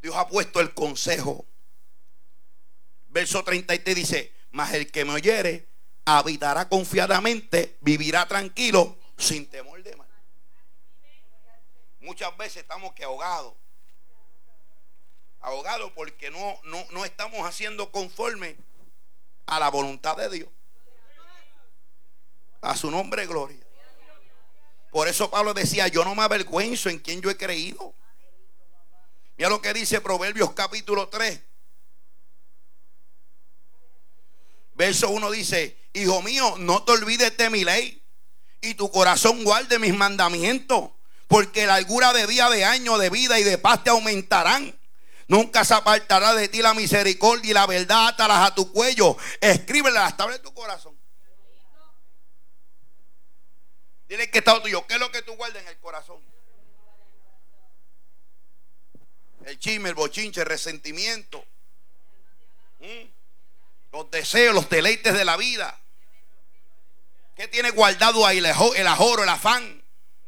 Dios ha puesto el consejo. Verso 33 dice: mas el que me oyere habitará confiadamente, vivirá tranquilo, sin temor de mal. Muchas veces estamos que ahogados porque no estamos haciendo conforme a la voluntad de Dios. A su nombre, gloria. Por eso Pablo decía: yo no me avergüenzo en quien yo he creído. Mira lo que dice Proverbios capítulo 3. Verso 1 dice: hijo mío, no te olvides de mi ley, y tu corazón guarde mis mandamientos, porque la largura de día, de año, de vida y de paz te aumentarán. Nunca se apartará de ti la misericordia y la verdad, átalas a tu cuello, escríbelas a las tablas de tu corazón. Dile que está tuyo, ¿qué es lo que tú guardas en el corazón? El chisme, el bochinche, el resentimiento, los deseos, los deleites de la vida. ¿Qué tienes guardado ahí? El ajoro, el afán,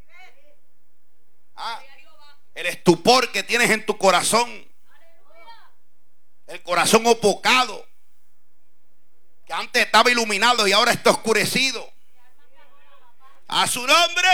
el estupor que tienes en tu corazón. El corazón opocado, que antes estaba iluminado y ahora está oscurecido. A su nombre.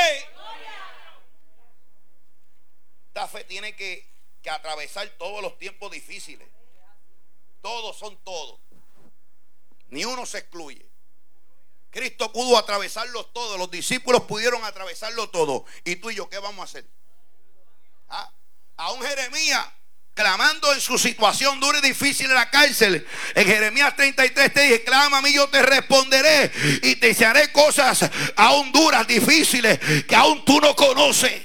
Esta fe tiene que atravesar todos los tiempos difíciles. Todos son todos. Ni uno se excluye. Cristo pudo atravesarlos todos. Los discípulos pudieron atravesarlo todo. ¿Y tú y yo qué vamos a hacer? A un Jeremías clamando en su situación dura y difícil en la cárcel. En Jeremías 33 te dije: clama a mí, yo te responderé y te enseñaré cosas aún duras, difíciles, que aún tú no conoces,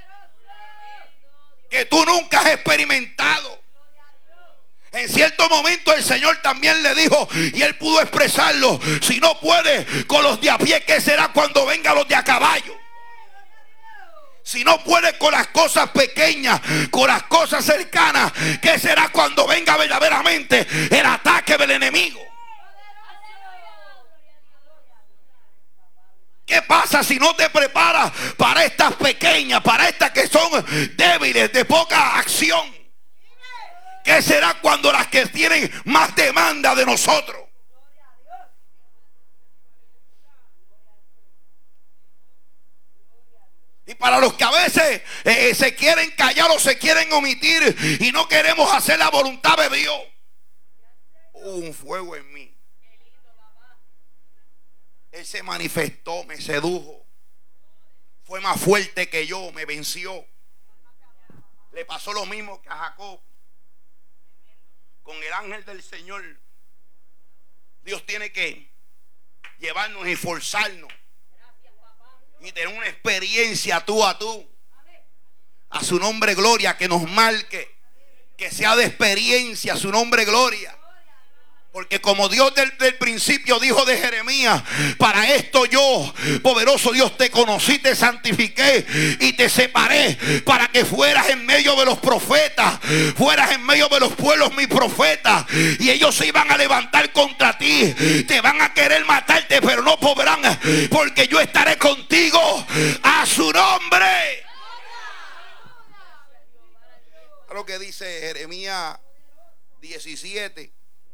que tú nunca has experimentado. En cierto momento el Señor también le dijo, y él pudo expresarlo: si no puede con los de a pie, ¿qué será cuando vengan los de a caballo? Si no puede con las cosas pequeñas, con las cosas cercanas, ¿qué será cuando venga verdaderamente el ataque del enemigo? ¿Qué pasa si no te preparas para estas pequeñas, para estas que son débiles, de poca acción? ¿Qué será cuando las que tienen más demanda de nosotros? Y para los que a veces se quieren callar o se quieren omitir y no queremos hacer la voluntad de Dios, hubo un fuego en mí. Él se manifestó, me sedujo, fue más fuerte que yo, me venció. Le pasó lo mismo que a Jacob con el ángel del Señor. Dios tiene que llevarnos y forzarnos y tener una experiencia tú a tú. A su nombre, gloria, que nos marque, que sea de experiencia, a su nombre, gloria. Porque como Dios del principio dijo de Jeremías: para esto yo, poderoso Dios, te conocí, te santifiqué y te separé, para que fueras en medio de los profetas, fueras en medio de los pueblos mi profeta, y ellos se iban a levantar contra ti, te van a querer matarte, pero no podrán, porque yo estaré contigo. A su nombre. Lo que dice Jeremías 17.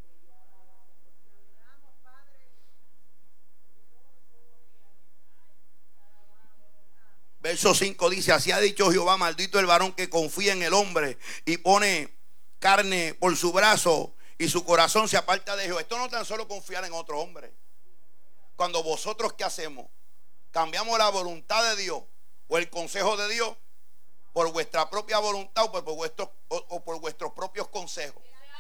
Verso 5 dice: así ha dicho Jehová, maldito el varón que confía en el hombre y pone carne por su brazo y su corazón se aparta de Jehová. Esto no tan solo confiar en otro hombre. Cuando vosotros, ¿qué hacemos? Cambiamos la voluntad de Dios o el consejo de Dios por vuestra propia voluntad o por vuestros propios consejos.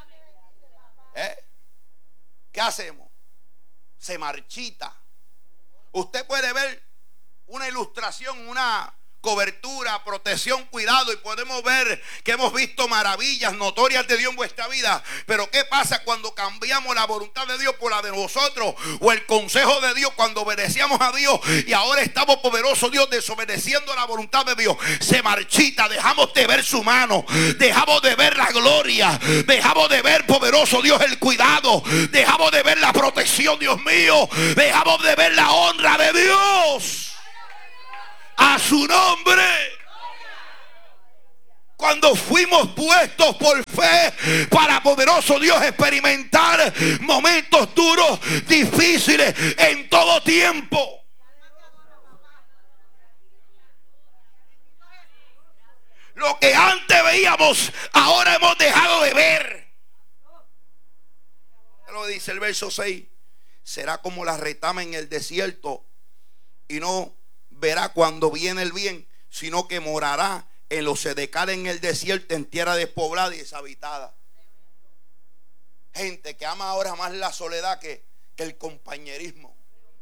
¿Qué hacemos? Se marchita. Usted puede ver una ilustración, una cobertura, protección, cuidado, y podemos ver que hemos visto maravillas notorias de Dios en vuestra vida. Pero ¿qué pasa cuando cambiamos la voluntad de Dios por la de nosotros o el consejo de Dios? Cuando obedecíamos a Dios y ahora estamos, poderoso Dios, desobedeciendo la voluntad de Dios, se marchita. Dejamos de ver su mano, dejamos de ver la gloria, dejamos de ver, poderoso Dios, el cuidado, dejamos de ver la protección, Dios mío, dejamos de ver la honra de Dios. A su nombre. Cuando fuimos puestos por fe para poderoso Dios experimentar momentos duros, difíciles en todo tiempo. Lo que antes veíamos, ahora hemos dejado de ver. Lo dice el verso 6. Será como la retama en el desierto, y no verá cuando viene el bien, sino que morará en los sedecales en el desierto, en tierra despoblada y deshabitada. Gente que ama ahora más la soledad que el compañerismo.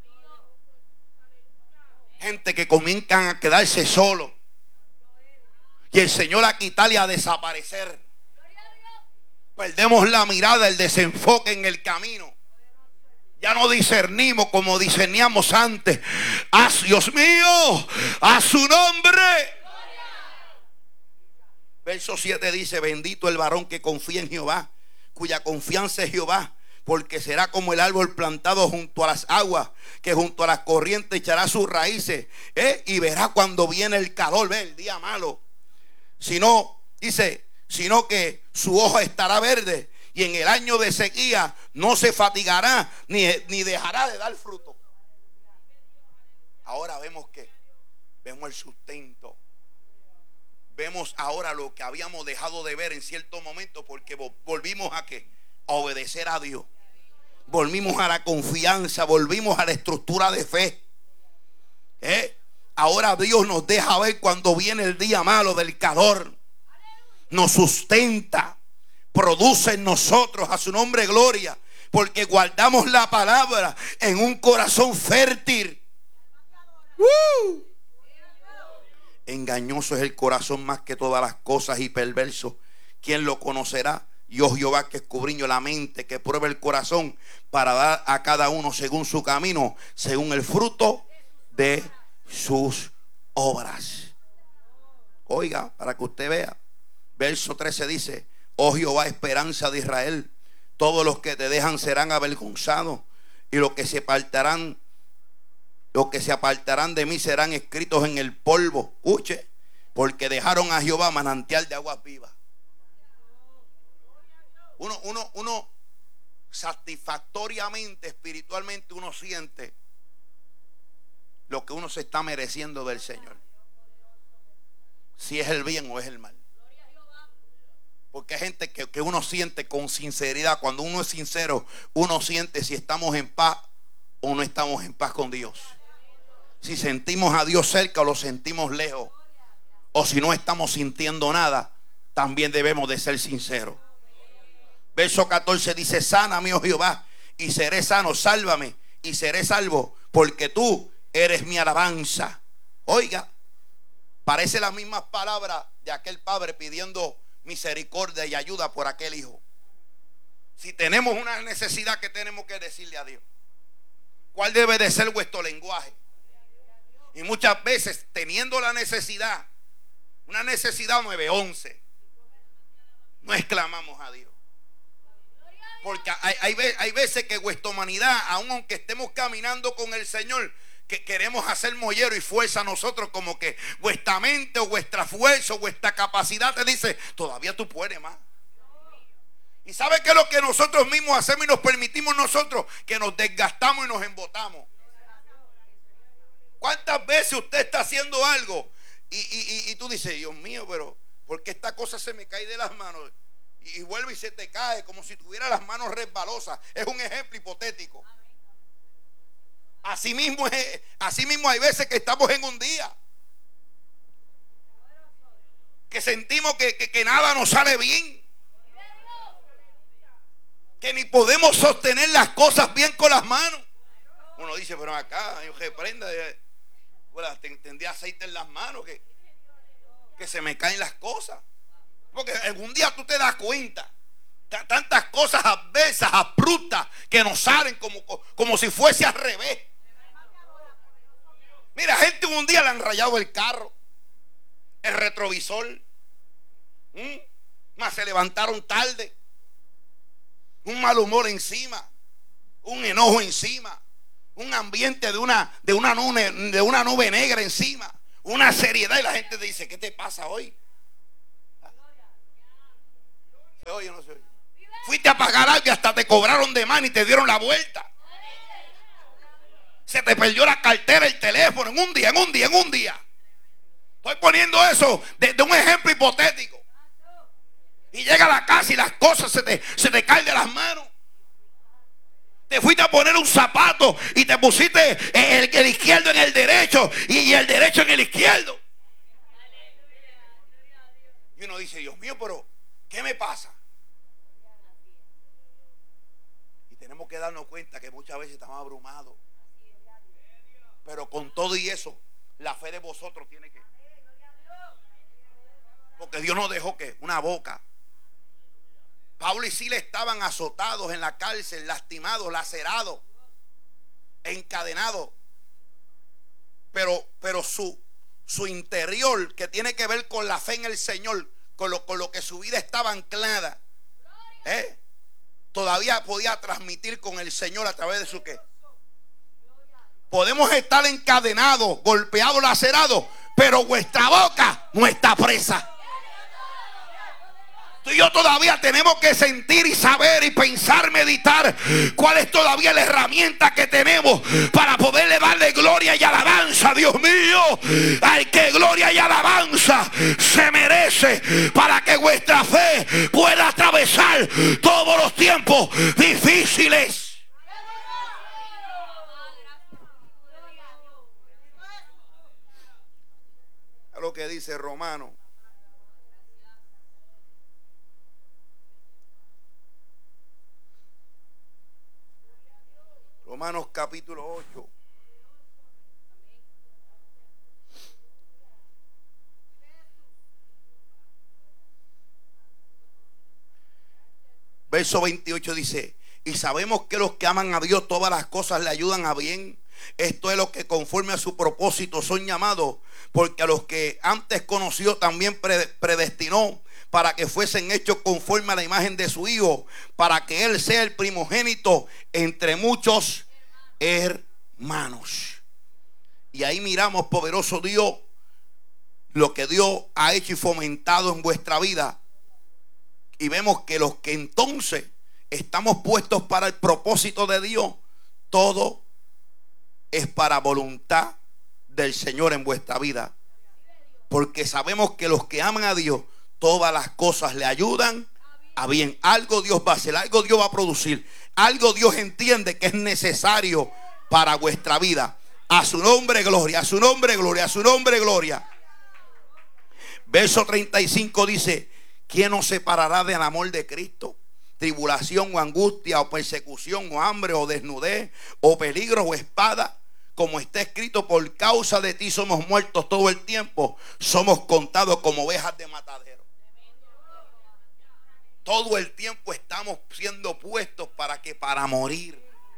Gente que comienzan a quedarse solos y el Señor a quitarle, a desaparecer. Perdemos la mirada, el desenfoque en el camino. Ya no discernimos como discerníamos antes. Dios mío, a su nombre. Verso 7 dice: bendito el varón que confía en Jehová, cuya confianza es Jehová, porque será como el árbol plantado junto a las aguas, que junto a las corrientes echará sus raíces, y verá cuando viene el calor, ve el día malo. Sino que su hoja estará verde, y en el año de sequía no se fatigará ni dejará de dar fruto. Ahora vemos el sustento. Vemos ahora lo que habíamos dejado de ver en cierto momento, porque volvimos a obedecer a Dios. Volvimos a la confianza, volvimos a la estructura de fe. Ahora Dios nos deja ver cuando viene el día malo del calor. Nos sustenta, produce en nosotros, a su nombre gloria, porque guardamos la palabra en un corazón fértil. Engañoso es el corazón más que todas las cosas y perverso. ¿Quién lo conocerá? Yo Jehová, que escudriño la mente, que prueba el corazón, para dar a cada uno según su camino, según el fruto de sus obras. Oiga, para que usted vea. Verso 13 dice: oh Jehová, esperanza de Israel, todos los que te dejan serán avergonzados, y los que se apartarán de mí serán escritos en el polvo. Escuche, porque dejaron a Jehová, manantial de aguas vivas. Uno satisfactoriamente, espiritualmente, uno siente lo que uno se está mereciendo del Señor, si es el bien o es el mal. Porque hay gente que uno siente con sinceridad. Cuando uno es sincero, uno siente si estamos en paz o no estamos en paz con Dios. Si sentimos a Dios cerca o lo sentimos lejos, o si no estamos sintiendo nada, también debemos de ser sinceros. Verso 14 dice: sáname, oh Jehová, y seré sano. Sálvame y seré salvo, porque tú eres mi alabanza. Oiga, parece las mismas palabras de aquel padre pidiendo misericordia y ayuda por aquel hijo. Si tenemos una necesidad, que tenemos que decirle a Dios? ¿Cuál debe de ser vuestro lenguaje? Y muchas veces, teniendo la necesidad, una necesidad 911, no exclamamos a Dios. Porque hay veces que vuestra humanidad, aun aunque estemos caminando con el Señor, que queremos hacer mollero y fuerza a nosotros, como que vuestra mente o vuestra fuerza o vuestra capacidad te dice: todavía tú puedes más. ¿Y sabe qué es lo que nosotros mismos hacemos y nos permitimos nosotros? Que nos desgastamos y nos embotamos. ¿Cuántas veces usted está haciendo algo y tú dices: Dios mío, pero ¿por qué esta cosa se me cae de las manos? Y vuelve y se te cae como si tuviera las manos resbalosas. Es un ejemplo hipotético. Así mismo hay veces que estamos en un día que sentimos que nada nos sale bien, que ni podemos sostener las cosas bien con las manos. Uno dice: pero acá yo reprenda, tendría aceite en las manos, que se me caen las cosas. Porque algún día tú te das cuenta, tantas cosas adversas, abruptas, que nos salen como si fuese al revés. Mira, gente un día le han rayado el carro, el retrovisor, más se levantaron tarde, un mal humor encima, un enojo encima, un ambiente de una nube negra encima, una seriedad, y la gente te dice: ¿qué te pasa hoy? oye, no se oye. Fuiste a pagar algo y hasta te cobraron de más y te dieron la vuelta. Se te perdió la cartera, el teléfono, en un día. Estoy poniendo eso de un ejemplo hipotético. Y llega a la casa y las cosas se te caen de las manos. Te fuiste a poner un zapato y te pusiste el izquierdo en el derecho y el derecho en el izquierdo. Y uno dice, Dios mío, pero ¿qué me pasa? Y tenemos que darnos cuenta que muchas veces estamos abrumados. Pero con todo y eso, la fe de vosotros tiene que... Porque Dios nos dejó que una boca. Pablo y Silas estaban azotados en la cárcel, lastimados, lacerados, encadenados. Pero su interior, que tiene que ver con la fe en el Señor, con lo que su vida estaba anclada, todavía podía transmitir con el Señor a través de su qué. Podemos estar encadenados, golpeados, lacerados, pero vuestra boca no está presa. Tú y yo todavía tenemos que sentir y saber y pensar, meditar cuál es todavía la herramienta que tenemos para poderle darle gloria y alabanza. Dios mío, al que gloria y alabanza se merece, para que vuestra fe pueda atravesar todos los tiempos difíciles. Es lo que dice Romanos. Romanos capítulo 8. Verso 28 dice: y sabemos que los que aman a Dios todas las cosas le ayudan a bien. Esto es lo que conforme a su propósito son llamados, porque a los que antes conoció también predestinó para que fuesen hechos conforme a la imagen de su Hijo, para que Él sea el primogénito entre muchos hermanos. Y ahí miramos, poderoso Dios, lo que Dios ha hecho y fomentado en vuestra vida. Y vemos que los que entonces estamos puestos para el propósito de Dios, todo es para voluntad del Señor en vuestra vida. Porque sabemos que los que aman a Dios, todas las cosas le ayudan a bien. Algo Dios va a hacer, algo Dios va a producir, algo Dios entiende que es necesario para vuestra vida. A su nombre gloria, a su nombre gloria, a su nombre gloria. Verso 35 dice: ¿quién nos separará del amor de Cristo? Tribulación o angustia o persecución o hambre o desnudez o peligro o espada. Como está escrito, por causa de ti somos muertos todo el tiempo, somos contados como ovejas de matadero. Todo el tiempo estamos siendo puestos para morir.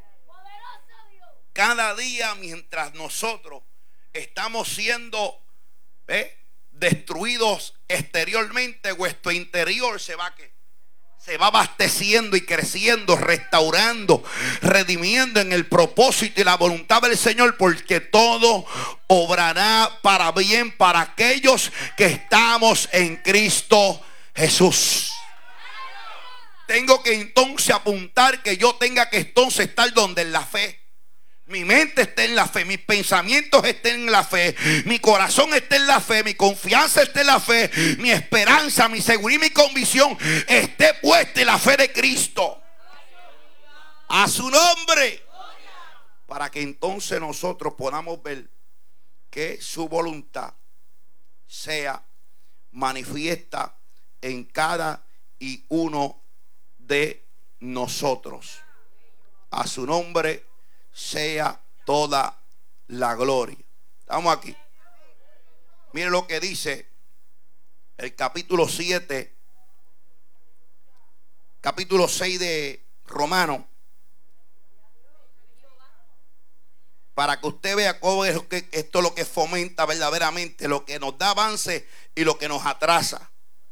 Cada día, mientras nosotros estamos siendo destruidos exteriormente, vuestro interior se va abasteciendo y creciendo, restaurando, redimiendo en el propósito y la voluntad del Señor, porque todo obrará para bien para aquellos que estamos en Cristo Jesús. Tengo que entonces apuntar que yo tenga que entonces estar donde en la fe. Mi mente esté en la fe, mis pensamientos estén en la fe, mi corazón esté en la fe, mi confianza esté en la fe, mi esperanza, mi seguridad y mi convicción esté puesta en la fe de Cristo. A su nombre. Para que entonces nosotros podamos ver que su voluntad sea manifiesta en cada y uno de nosotros. A su nombre sea toda la gloria. Estamos aquí. Miren lo que dice el capítulo 7, capítulo 6 de Romanos, para que usted vea cómo es que esto es lo que fomenta verdaderamente, lo que nos da avance y lo que nos atrasa.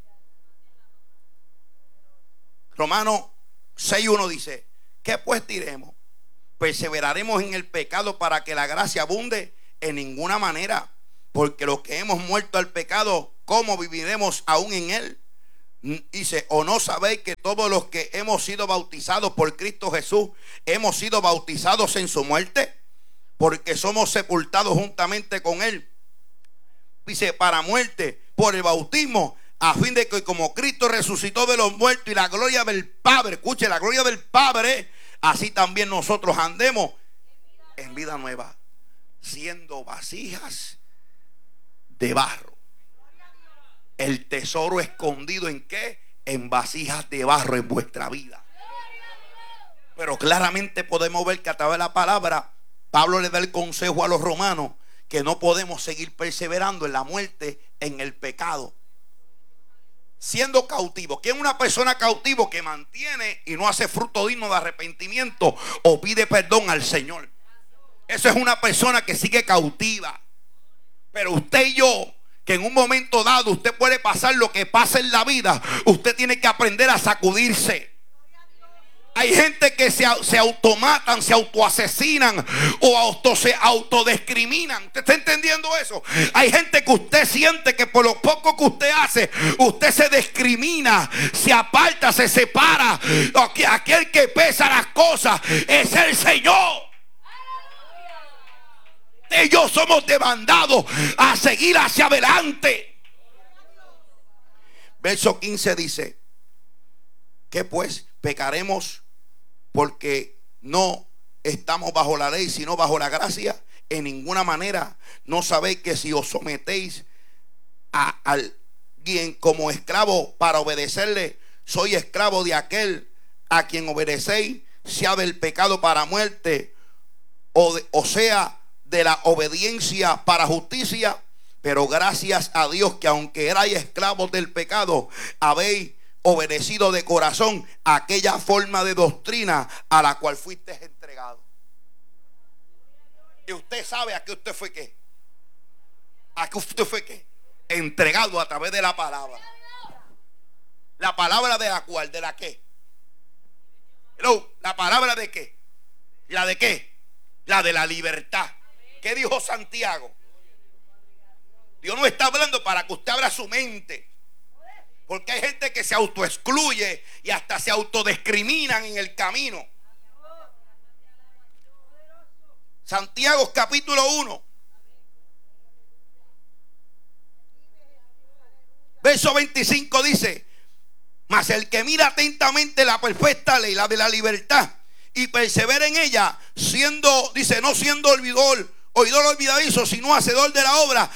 Romanos 6:1 dice: ¿qué pues diremos? ¿Perseveraremos en el pecado para que la gracia abunde? En ninguna manera, porque los que hemos muerto al pecado, ¿cómo viviremos aún en él? Dice, ¿o no sabéis que todos los que hemos sido bautizados por Cristo Jesús hemos sido bautizados en su muerte? Porque somos sepultados juntamente con Él. Dice, para muerte por el bautismo, a fin de que como Cristo resucitó de los muertos y la gloria del Padre, escuche, la gloria del Padre, así también nosotros andemos en vida nueva, siendo vasijas de barro. El tesoro escondido ¿en qué? En vasijas de barro en vuestra vida. Pero claramente podemos ver que a través de la palabra Pablo le da el consejo a los romanos que no podemos seguir perseverando en la muerte, en el pecado, siendo cautivo. ¿Quién es una persona cautivo? Que mantiene y no hace fruto digno de arrepentimiento o pide perdón al Señor. Eso es una persona que sigue cautiva. Pero usted y yo, que en un momento dado usted puede pasar lo que pasa en la vida, usted tiene que aprender a sacudirse. Hay gente que se automatan, se autoasesinan o se autodiscriminan. ¿Usted está entendiendo eso? Hay gente que usted siente que por lo poco que usted hace, usted se discrimina, se aparta, se separa. Aquel que pesa las cosas es el Señor. Ellos somos demandados a seguir hacia adelante. Verso 15 dice: ¿qué pues? ¿Pecaremos porque no estamos bajo la ley, sino bajo la gracia? En ninguna manera. ¿No sabéis que si os sometéis a alguien como esclavo para obedecerle, soy esclavo de aquel a quien obedecéis, sea del pecado para muerte o sea de la obediencia para justicia? Pero gracias a Dios que aunque erais esclavos del pecado, habéis obedecido de corazón aquella forma de doctrina a la cual fuiste entregado. Y usted sabe a qué usted fue qué. A qué usted fue qué. Entregado a través de la palabra. La palabra de la cual, de la qué. Hello, la palabra de qué. ¿La de qué? La de la libertad. ¿Qué dijo Santiago? Dios no está hablando para que usted abra su mente. Porque hay gente que se autoexcluye y hasta se autodiscriminan en el camino. Santiago capítulo 1, verso 25 dice: mas el que mira atentamente la perfecta ley, la de la libertad, y persevera en ella, siendo, dice, no siendo oidor olvidadizo, sino hacedor de la obra,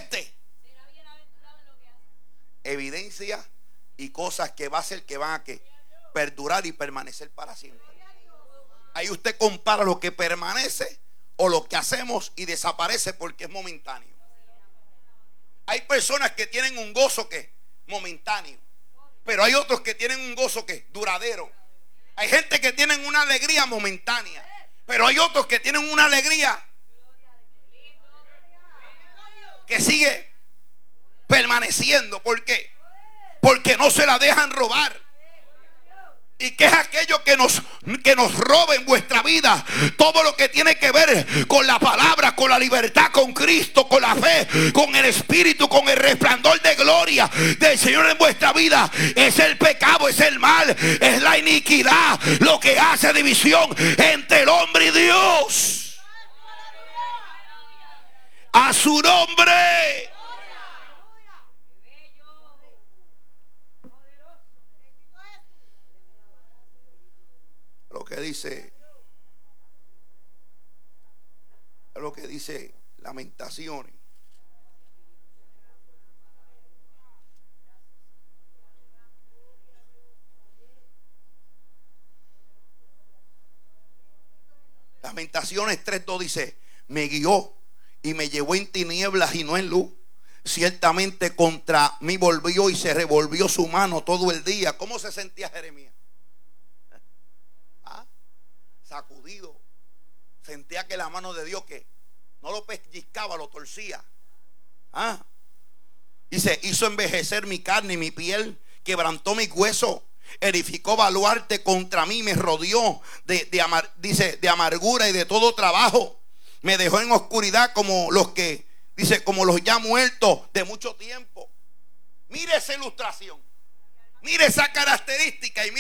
evidencia y cosas que va a hacer que van a que perdurar y permanecer para siempre. Ahí usted compara lo que permanece o lo que hacemos y desaparece porque es momentáneo. Hay personas que tienen un gozo que momentáneo, pero hay otros que tienen un gozo que duradero. Hay gente que tienen una alegría momentánea, pero hay otros que tienen una alegría que sigue permaneciendo. ¿Por qué? Porque no se la dejan robar. ¿Y qué es aquello que nos roba en vuestra vida? Todo lo que tiene que ver con la palabra, con la libertad, con Cristo, con la fe, con el Espíritu, con el resplandor de gloria del Señor en vuestra vida. Es el pecado, es el mal, es la iniquidad lo que hace división entre el hombre y Dios. A su nombre. Lo que dice Lamentaciones. Lamentaciones 3:2 dice: me guió y me llevó en tinieblas y no en luz. Ciertamente contra mí volvió y se revolvió su mano todo el día. ¿Cómo se sentía Jeremías? Sacudido. Sentía que la mano de Dios, que no lo pellizcaba, lo torcía. Dice: hizo envejecer mi carne y mi piel, quebrantó mis huesos, edificó baluarte contra mí, me rodeó de amargura y de todo trabajo. Me dejó en oscuridad como los que, dice, como los ya muertos de mucho tiempo. Mire esa ilustración. Mire esa característica y